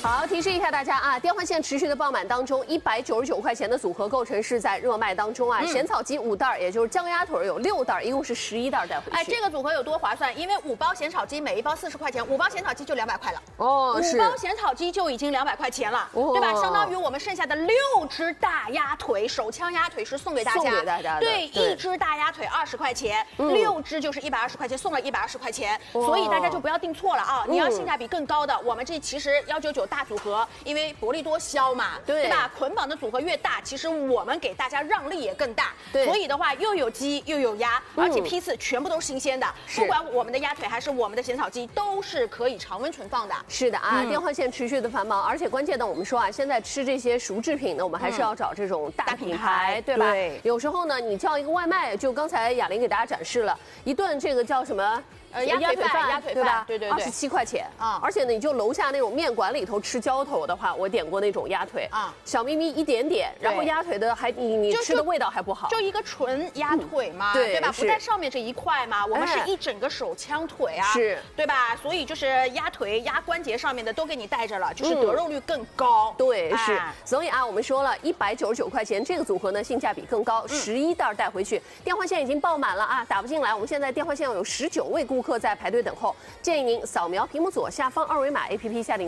好，提示一下大家啊，电话线持续的爆满当中，199块钱的组合构成是在热卖当中啊。咸草鸡5袋，也就是酱鸭腿有6袋，一共是11袋带回去。 哎，这个组合有多划算？因为5包咸炒鸡，每一包40块钱，5包咸炒鸡就200块了。 哦，是。 5包咸炒鸡就已经200块钱了，对吧？相当于我们剩下的6只大鸭腿，手枪鸭腿是送给大家， 送给大家的。 对，1只大鸭腿20块钱，6只就是120块钱，送了120块钱，所以大家就不要订错了啊！你要性价比更高的，我们这其实199大组合，因为薄利多销嘛，对吧？捆绑的组合越大，其实我们给大家让利也更大，所以的话又有鸡又有鸭，而且批次全部都是新鲜的，不管我们的鸭腿还是我们的咸草鸡，都是可以常温存放的。 是的啊，电话线持续的繁忙，而且关键的我们说啊，现在吃这些熟制品呢，我们还是要找这种大品牌，对吧？对。有时候呢，你叫一个外卖，就刚才雅玲给大家展示了一顿这个叫什么？ 鸭腿饭， 对吧？ 对 ，27块钱啊！而且呢，你就楼下那种面馆里头吃浇头的话，我点过那种鸭腿啊，小咪咪一点点，然后鸭腿的还你吃的味道还不好， 就一个纯鸭腿嘛，对吧？不在上面这一块嘛，我们是一整个手枪腿啊， 是， 对吧？所以就是鸭腿、鸭关节上面的都给你带着了，就是得肉率更高。 对，是。所以啊，我们说了199块钱这个组合呢，性价比更高，11袋带回去。电话线已经爆满了啊，打不进来。我们现在电话线有19位顾客在排队等候，建议您扫描屏幕左下方2维码 APP 下订。